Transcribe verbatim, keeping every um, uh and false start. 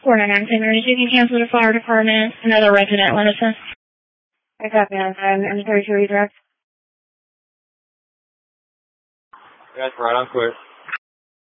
four nine nine, Saint Mary's. You can cancel the fire department. Another resident, Lenison. I copy on time. M thirty-two redirect. That's right, I'm quick.